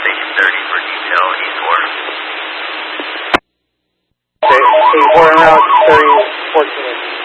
Station 30 for detail East 4. Okay, 4 en route, 30, 14.